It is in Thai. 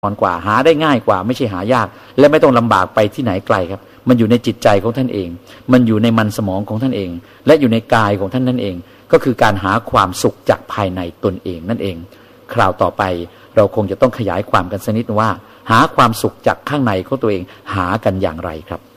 อ่อนกว่าหาได้ง่ายกว่าไม่ใช่หายากและไม่ต้องลำบากไปที่ไหนไกลครับมันอยู่ในจิตใจของท่านเองมันอยู่ในมันสมองของท่านเองและอยู่ในกายของท่านนั่นเองก็คือการหาความสุขจากภายในตนเองนั่นเองคราวต่อไปเราคงจะต้องขยายความกันสักนิดว่าหาความสุขจากข้างในของตัวเองหากันอย่างไรครับ